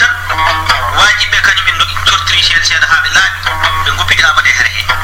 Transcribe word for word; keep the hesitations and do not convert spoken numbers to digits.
tan wajiɓe kañum en dogi tortiri sen seeɗa ha ɓe laaɓi ɓe goppidi amade her he